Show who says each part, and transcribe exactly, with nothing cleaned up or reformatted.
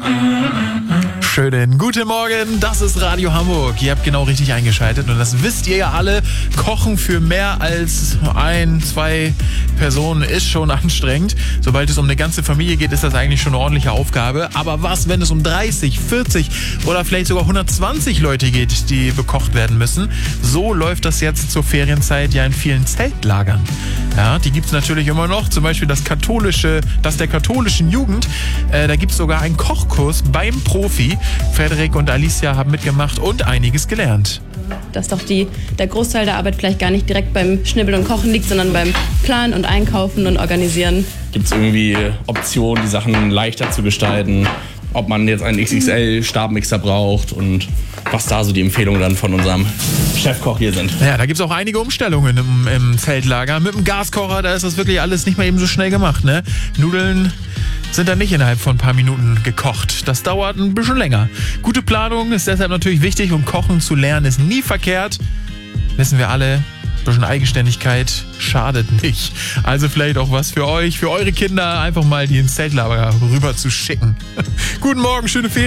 Speaker 1: Schönen guten Morgen, das ist Radio Hamburg. Ihr habt genau richtig eingeschaltet und das wisst ihr ja alle. Kochen für mehr als ein, zwei Personen ist schon anstrengend. Sobald es um eine ganze Familie geht, ist das eigentlich schon eine ordentliche Aufgabe. Aber was, wenn es um dreißig, vierzig oder vielleicht sogar hundertzwanzig Leute geht, die bekocht werden müssen? So läuft das jetzt zur Ferienzeit ja in vielen Zeltlagern. Ja, die gibt es natürlich immer noch. Zum Beispiel das katholische, das der katholischen Jugend. Äh, da gibt es sogar einen Kochkurs beim Profi. Frederik und Alicia haben mitgemacht und einiges gelernt.
Speaker 2: Dass doch die, der Großteil der Arbeit vielleicht gar nicht direkt beim Schnibbeln und Kochen liegt, sondern beim Planen und Einkaufen und Organisieren.
Speaker 3: Gibt es irgendwie Optionen, die Sachen leichter zu gestalten? Ob man jetzt einen X X L-Stabmixer braucht und was da so die Empfehlungen dann von unserem Chefkoch hier sind.
Speaker 1: Ja, da gibt es auch einige Umstellungen im, im Zeltlager. Mit dem Gaskocher, da ist das wirklich alles nicht mal eben so schnell gemacht, ne? Nudeln sind dann nicht innerhalb von ein paar Minuten gekocht. Das dauert ein bisschen länger. Gute Planung ist deshalb natürlich wichtig und Kochen zu lernen ist nie verkehrt. Wissen wir alle, ein bisschen Eigenständigkeit schadet nicht. Also vielleicht auch was für euch, für eure Kinder, einfach mal die ins Zeltlager rüber zu schicken. Guten Morgen, schöne Ferien.